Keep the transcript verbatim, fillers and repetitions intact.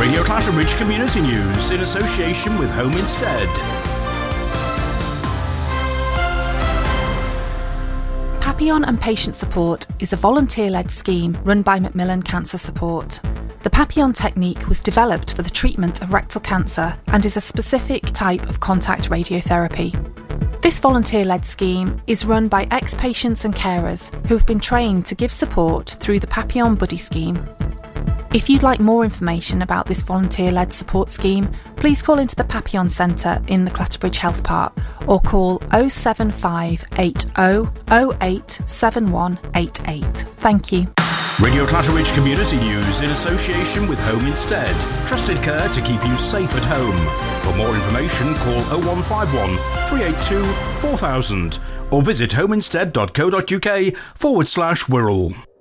Radio Clatterbridge Community News in association with Home Instead. Papillon and Patient Support is a volunteer-led scheme run by Macmillan Cancer Support. The Papillon technique was developed for the treatment of rectal cancer and is a specific type of contact radiotherapy. This volunteer-led scheme is run by ex-patients and carers who have been trained to give support through the Papillon Buddy scheme. If you'd like more information about this volunteer-led support scheme, please call into the Papillon Centre in the Clatterbridge Health Park or call oh seven five eight oh oh eight seven one eight eight. Thank you. Radio Clatterbridge Community News in association with Home Instead. Trusted care to keep you safe at home. For more information, call oh one five one, three eight two, four thousand or visit homeinstead.co.uk forward slash Wirral.